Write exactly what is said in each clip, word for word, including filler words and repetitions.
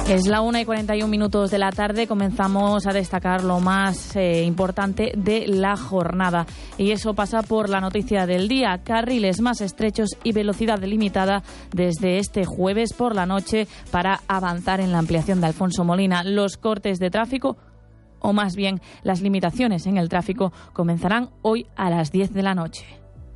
Es la una y cuarenta y un minutos de la tarde. Comenzamos a destacar lo más eh, importante de la jornada. Y eso pasa por la noticia del día. Carriles más estrechos y velocidad limitada desde este jueves por la noche para avanzar en la ampliación de Alfonso Molina. Los cortes de tráfico, o más bien las limitaciones en el tráfico, comenzarán hoy a las diez de la noche.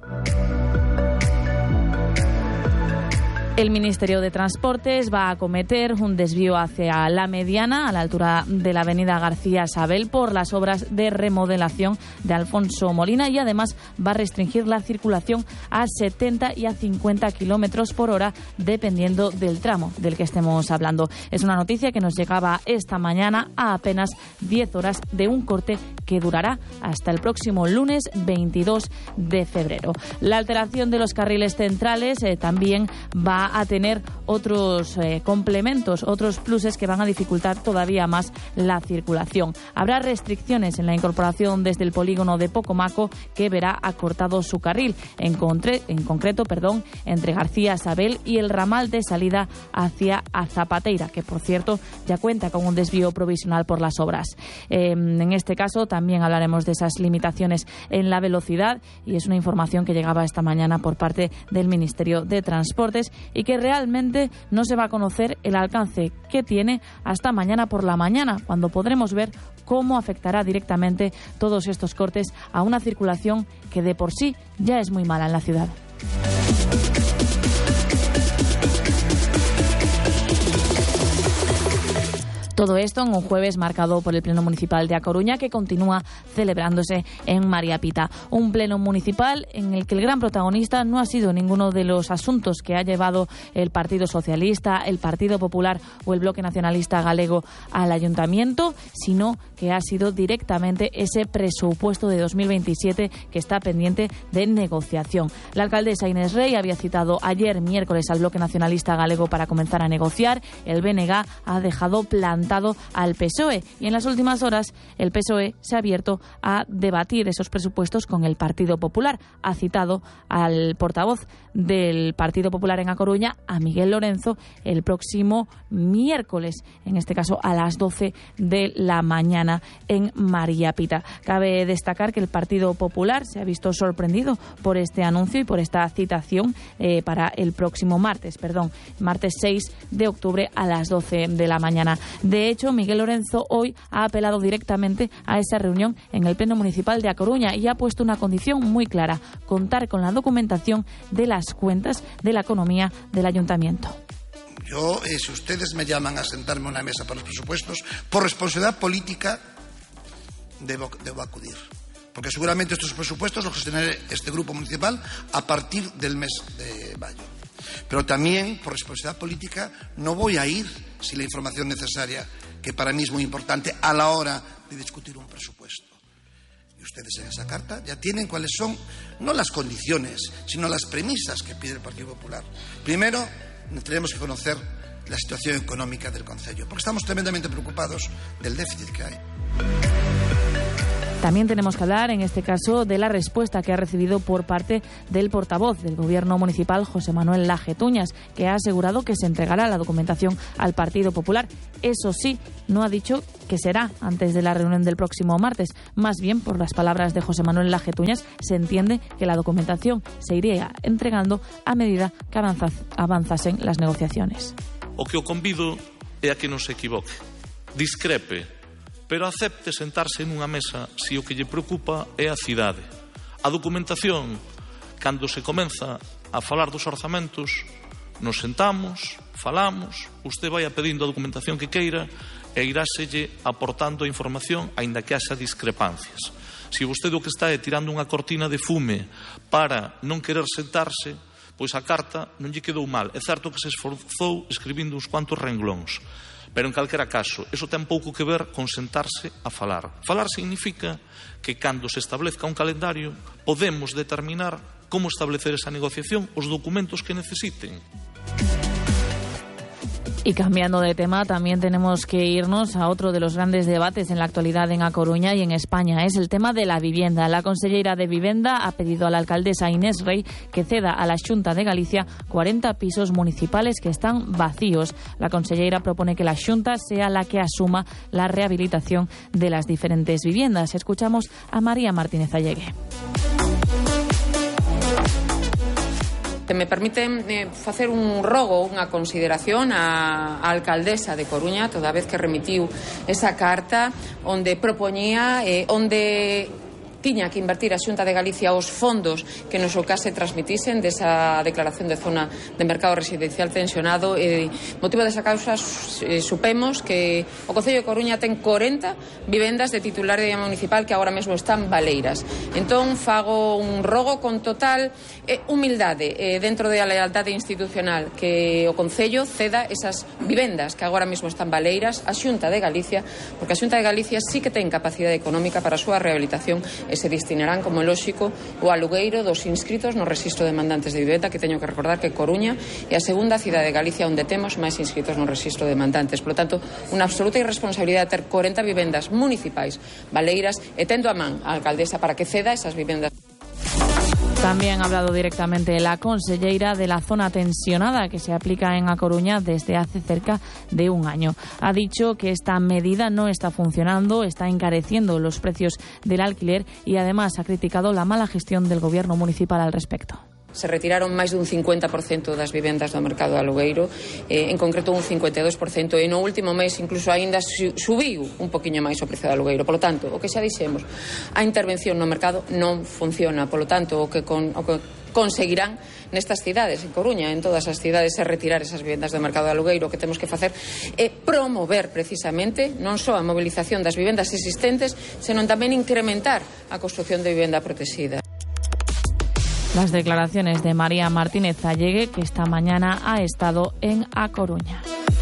El Ministerio de Transportes va a acometer un desvío hacia la Mediana, a la altura de la avenida García Sabel, por las obras de remodelación de Alfonso Molina, y además va a restringir la circulación a setenta y a cincuenta kilómetros por hora, dependiendo del tramo del que estemos hablando. Es una noticia que nos llegaba esta mañana a apenas diez horas de un corte que durará hasta el próximo lunes veintidós de febrero. La alteración de los carriles centrales eh, también va a tener otros eh, complementos, otros pluses que van a dificultar todavía más la circulación. Habrá restricciones en la incorporación desde el polígono de Pocomaco, que verá acortado su carril, en, contre, en concreto perdón, entre García Sabel y el ramal de salida hacia Zapateira, que por cierto ya cuenta con un desvío provisional por las obras. Eh, en este caso también hablaremos de esas limitaciones en la velocidad, y es una información que llegaba esta mañana por parte del Ministerio de Transportes y que realmente no se va a conocer el alcance que tiene hasta mañana por la mañana, cuando podremos ver cómo afectará directamente todos estos cortes a una circulación que de por sí ya es muy mala en la ciudad. Todo esto en un jueves marcado por el Pleno Municipal de A Coruña, que continúa celebrándose en María Pita. Un pleno municipal en el que el gran protagonista no ha sido ninguno de los asuntos que ha llevado el Partido Socialista, el Partido Popular o el Bloque Nacionalista Galego al Ayuntamiento, sino que ha sido directamente ese presupuesto de dos mil veintisiete que está pendiente de negociación. La alcaldesa Inés Rey había citado ayer miércoles al Bloque Nacionalista Galego para comenzar a negociar. El B N G ha dejado plantado al P S O E, y en las últimas horas el P S O E se ha abierto a debatir esos presupuestos con el Partido Popular. Ha citado al portavoz del Partido Popular en A Coruña, a Miguel Lorenzo, el próximo miércoles, en este caso a las doce de la mañana en María Pita. Cabe destacar que el Partido Popular se ha visto sorprendido por este anuncio y por esta citación eh, para el próximo martes, perdón, martes seis de octubre a las doce de la mañana. De hecho, Miguel Lorenzo hoy ha apelado directamente a esa reunión en el Pleno Municipal de A Coruña y ha puesto una condición muy clara: contar con la documentación de las cuentas de la economía del Ayuntamiento. Yo, eh, si ustedes me llaman a sentarme a una mesa para los presupuestos, por responsabilidad política debo, debo acudir. Porque seguramente estos presupuestos los gestionaré este grupo municipal a partir del mes de mayo. Pero también, por responsabilidad política, no voy a ir sin la información necesaria, que para mí es muy importante a la hora de discutir un presupuesto. Y ustedes en esa carta ya tienen cuáles son, no las condiciones, sino las premisas que pide el Partido Popular. Primero, tenemos que conocer la situación económica del concello, porque estamos tremendamente preocupados del déficit que hay. También tenemos que hablar, en este caso, de la respuesta que ha recibido por parte del portavoz del Gobierno municipal, José Manuel Laje-Tuñas, que ha asegurado que se entregará la documentación al Partido Popular. Eso sí, no ha dicho que será antes de la reunión del próximo martes. Más bien, por las palabras de José Manuel Laje-Tuñas, se entiende que la documentación se iría entregando a medida que avanzasen las negociaciones. O que o convido é a que non se equivoque, discrepe, pero acepte sentarse nunha mesa se o que lle preocupa é a cidade. A documentación, cando se comeza a falar dos orzamentos, nos sentamos, falamos, usted vai a pedindo a documentación que queira e iráselle aportando a información, aínda que haxa discrepancias. Se vostede o que está é tirando unha cortina de fume para non querer sentarse, pois a carta non lle quedou mal. É certo que se esforzou escribindo uns cuantos renglóns, pero en calquera caso, eso ten pouco que ver con sentarse a falar. Falar significa que cando se establezca un calendario podemos determinar como establecer esa negociación, os documentos que necesiten. Y cambiando de tema, también tenemos que irnos a otro de los grandes debates en la actualidad en A Coruña y en España. Es el tema de la vivienda. La conselleira de Vivenda ha pedido a la alcaldesa Inés Rey que ceda a la Xunta de Galicia cuarenta pisos municipales que están vacíos. La conselleira propone que la Xunta sea la que asuma la rehabilitación de las diferentes viviendas. Escuchamos a María Martínez Allegue. Se me permite eh, facer un rogo, unha consideración á, á alcaldesa de Coruña, toda vez que remitiu esa carta onde propoñía, eh, onde tiña que invertir a Xunta de Galicia os fondos que nos ocase transmitisen desa declaración de zona de mercado residencial tensionado. E motivo desa causa eh, supemos que o Concello de Coruña ten corenta vivendas de titularidade municipal que agora mesmo están baleiras. Entón fago un rogo con total eh, humildade eh, dentro da lealtade institucional que o Concello ceda esas vivendas que agora mesmo están baleiras a Xunta de Galicia, porque a Xunta de Galicia sí que ten capacidade económica para a súa rehabilitación e se destinarán, como é lóxico, o alugueiro dos inscritos no rexistro de demandantes de vivenda, que teño que recordar que Coruña é a segunda cidade de Galicia onde temos máis inscritos no rexistro de demandantes. Por lo tanto, unha absoluta irresponsabilidade ter corenta vivendas municipais baleiras e tendo a man a alcaldesa para que ceda esas vivendas. También ha hablado directamente la conselleira de la zona tensionada que se aplica en A Coruña desde hace cerca de un año. Ha dicho que esta medida no está funcionando, está encareciendo los precios del alquiler y además ha criticado la mala gestión del gobierno municipal al respecto. Se retiraron máis dun cincuenta por cento das vivendas do mercado alugueiro, eh, en concreto un cincuenta e dous por cento, e no último mes incluso aínda subiu un poquinho máis o precio do alugueiro. Polo tanto, o que xa dixemos, a intervención no mercado non funciona. Polo tanto, o que, con, o que conseguirán nestas cidades, en Coruña, en todas as cidades, é retirar esas vivendas do mercado de alugueiro. O que temos que facer é promover precisamente non só a movilización das vivendas existentes, senón tamén incrementar a construción de vivenda protegida. Las declaraciones de María Martínez Allegue, que esta mañana ha estado en A Coruña.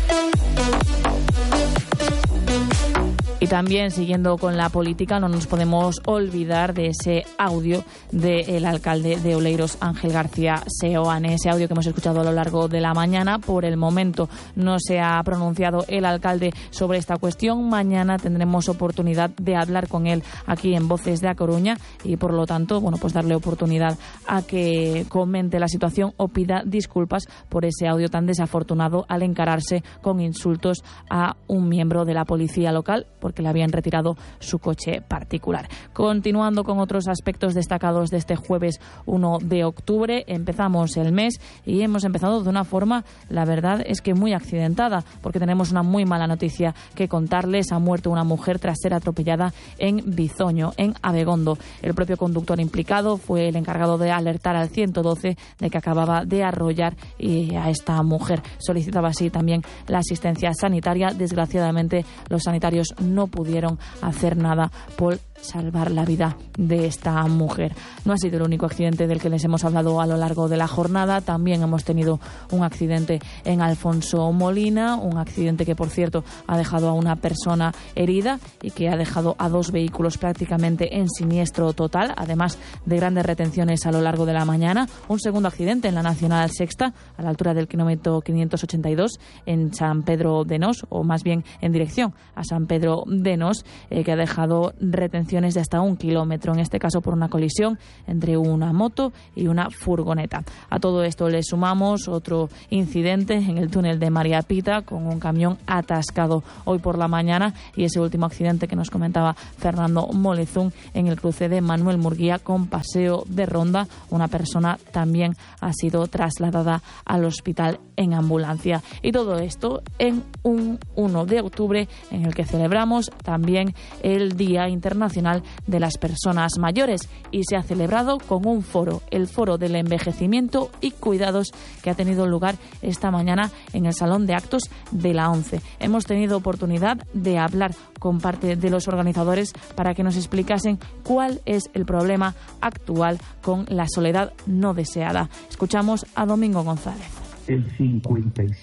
Y también, siguiendo con la política, no nos podemos olvidar de ese audio del alcalde de Oleiros, Ángel García Seoane. Ese audio que hemos escuchado a lo largo de la mañana. Por el momento no se ha pronunciado el alcalde sobre esta cuestión. Mañana tendremos oportunidad de hablar con él aquí en Voces de A Coruña y, por lo tanto, bueno, pues darle oportunidad a que comente la situación o pida disculpas por ese audio tan desafortunado al encararse con insultos a un miembro de la policía local, porque le habían retirado su coche particular. Continuando con otros aspectos destacados de este jueves uno de octubre, empezamos el mes y hemos empezado de una forma, la verdad es que muy accidentada, porque tenemos una muy mala noticia que contarles. Ha muerto una mujer tras ser atropellada en Bizoño, en Abegondo. El propio conductor implicado fue el encargado de alertar al ciento doce de que acababa de arrollar y a esta mujer. Solicitaba así también la asistencia sanitaria. Desgraciadamente, los sanitarios no pudieron hacer nada por salvar la vida de esta mujer. No ha sido el único accidente del que les hemos hablado a lo largo de la jornada. También hemos tenido un accidente en Alfonso Molina, un accidente que, por cierto, ha dejado a una persona herida y que ha dejado a dos vehículos prácticamente en siniestro total, además de grandes retenciones a lo largo de la mañana. Un segundo accidente en la Nacional Sexta, a la altura del kilómetro quinientos ochenta y dos, en San Pedro de Nos, o más bien en dirección a San Pedro de Nos, eh, que ha dejado retenciones de hasta un kilómetro, en este caso por una colisión entre una moto y una furgoneta. A todo esto le sumamos otro incidente en el túnel de María Pita con un camión atascado hoy por la mañana, y ese último accidente que nos comentaba Fernando Molezún en el cruce de Manuel Murguía con Paseo de Ronda. Una persona también ha sido trasladada al hospital en ambulancia. Y todo esto en un uno de octubre en el que celebramos también el Día Internacional de las Personas Mayores, y se ha celebrado con un foro, el Foro del Envejecimiento y Cuidados, que ha tenido lugar esta mañana en el Salón de Actos de la ONCE. Hemos tenido oportunidad de hablar con parte de los organizadores para que nos explicasen cuál es el problema actual con la soledad no deseada. Escuchamos a Domingo González. El cincuenta y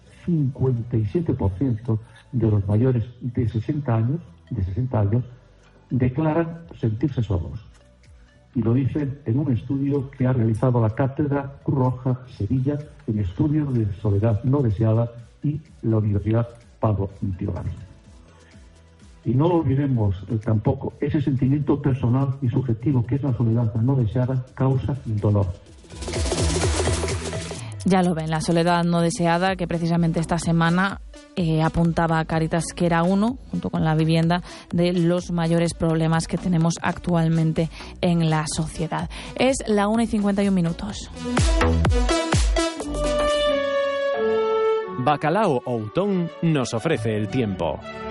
siete por ciento de los mayores de sesenta años, de sesenta años, declaran sentirse solos. Y lo dicen en un estudio que ha realizado la Cátedra Cruz Roja Sevilla, en estudios de soledad no deseada y la Universidad Pablo Tío-Gálvez. Y no olvidemos eh, tampoco ese sentimiento personal y subjetivo que es la soledad no deseada causa dolor. Ya lo ven, la soledad no deseada, que precisamente esta semana eh, apuntaba a Cáritas que era uno, junto con la vivienda, de los mayores problemas que tenemos actualmente en la sociedad. Es la una y cincuenta y un minutos. Bacalao Outón nos ofrece el tiempo.